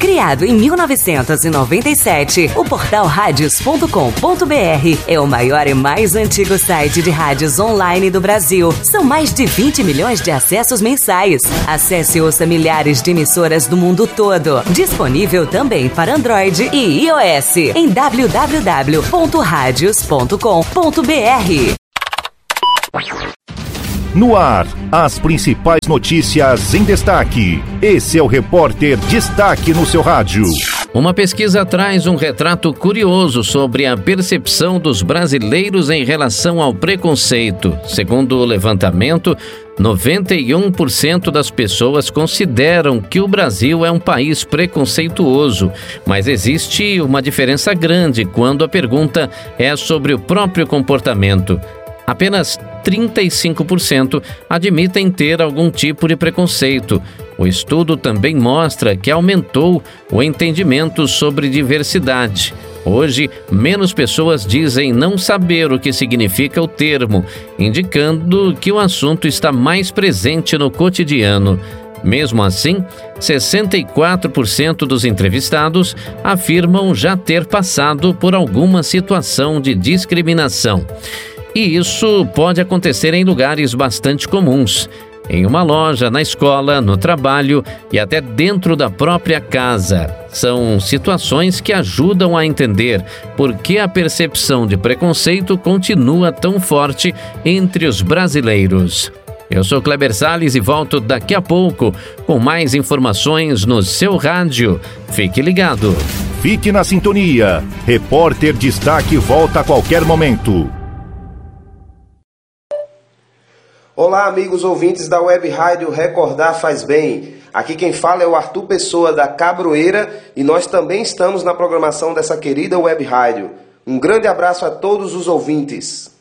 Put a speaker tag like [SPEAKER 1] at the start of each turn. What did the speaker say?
[SPEAKER 1] Criado em 1997, o portal radios.com.br é o maior e mais antigo site de rádios online do Brasil. São mais de 20 milhões de acessos mensais. Acesse e ouça milhares de emissoras do mundo todo. Disponível também para Android e iOS em www.radios.com.br.
[SPEAKER 2] No ar, as principais notícias em destaque. Esse é o Repórter Destaque no seu rádio.
[SPEAKER 3] Uma pesquisa traz um retrato curioso sobre a percepção dos brasileiros em relação ao preconceito. Segundo o levantamento, 91% das pessoas consideram que o Brasil é um país preconceituoso, mas existe uma diferença grande quando a pergunta é sobre o próprio comportamento. Apenas 35% admitem ter algum tipo de preconceito. O estudo também mostra que aumentou o entendimento sobre diversidade. Hoje, menos pessoas dizem não saber o que significa o termo, indicando que o assunto está mais presente no cotidiano. Mesmo assim, 64% dos entrevistados afirmam já ter passado por alguma situação de discriminação. E isso pode acontecer em lugares bastante comuns, em uma loja, na escola, no trabalho e até dentro da própria casa. São situações que ajudam a entender por que a percepção de preconceito continua tão forte entre os brasileiros. Eu sou Kleber Salles e volto daqui a pouco com mais informações no seu rádio. Fique ligado.
[SPEAKER 2] Fique na sintonia. Repórter Destaque volta a qualquer momento.
[SPEAKER 4] Olá, amigos ouvintes da Web Rádio Recordar Faz Bem. Aqui quem fala é o Arthur Pessoa da Cabroeira e nós também estamos na programação dessa querida Web Rádio. Um grande abraço a todos os ouvintes.